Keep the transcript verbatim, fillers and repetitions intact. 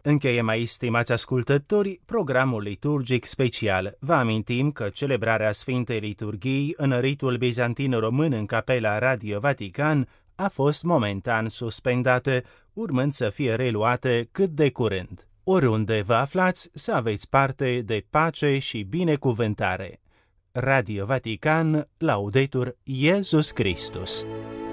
Încheiem aici, stimați ascultători, programul liturgic special. Vă amintim că celebrarea Sfintei Liturghii în ritul bizantin român în capela Radio Vatican a fost momentan suspendată, urmând să fie reluată cât de curând. Oriunde vă aflați, să aveți parte de pace și binecuvântare. Radio Vatican, Laudetur Iesus Christus.